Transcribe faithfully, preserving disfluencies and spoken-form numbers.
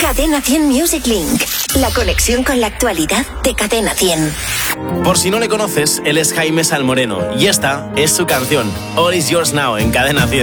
Cadena cien Music Link. La conexión con la actualidad de Cadena cien. Por si no le conoces, él es Jaime Salmoreno y esta es su canción All Is Yours Now en Cadena cien.